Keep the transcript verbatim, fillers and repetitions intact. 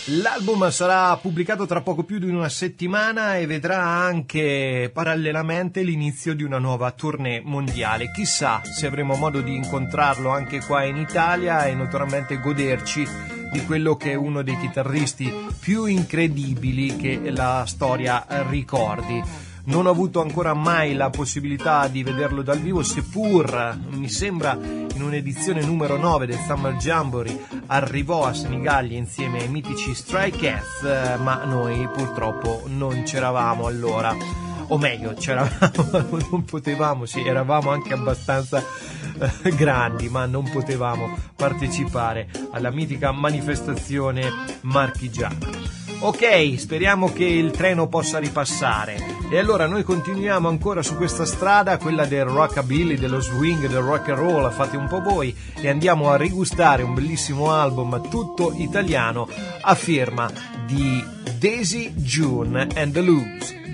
L'album sarà pubblicato tra poco più di una settimana e vedrà anche parallelamente l'inizio di una nuova tournée mondiale. Chissà se avremo modo di incontrarlo anche qua in Italia e naturalmente goderci di quello che è uno dei chitarristi più incredibili che la storia ricordi. Non ho avuto ancora mai la possibilità di vederlo dal vivo, seppur mi sembra in un'edizione numero nove del Summer Jamboree arrivò a Senigallia insieme ai mitici Stray Cats, ma noi purtroppo non c'eravamo allora, o meglio c'eravamo, non potevamo, sì, eravamo anche abbastanza eh, grandi, ma non potevamo partecipare alla mitica manifestazione marchigiana. Ok, speriamo che il treno possa ripassare. E allora noi continuiamo ancora su questa strada, quella del rockabilly, dello swing, del rock and roll, fate un po' voi, e andiamo a rigustare un bellissimo album tutto italiano a firma di Daisy June and the Loose.